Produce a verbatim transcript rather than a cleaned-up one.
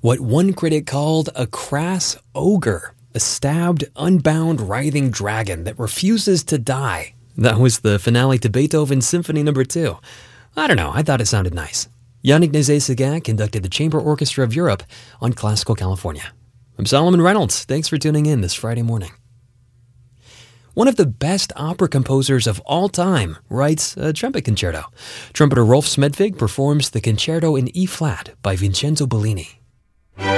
what one critic called a crass ogre, a stabbed, unbound, writhing dragon that refuses to die. That was the finale to Beethoven's Symphony Number two. I don't know, I thought it sounded nice. Yannick Nézet-Séguin conducted the Chamber Orchestra of Europe on Classical California. I'm Solomon Reynolds. Thanks for tuning in this Friday morning. One of the best opera composers of all time writes a trumpet concerto. Trumpeter Rolf Smedvig performs the concerto in E-flat by Vincenzo Bellini.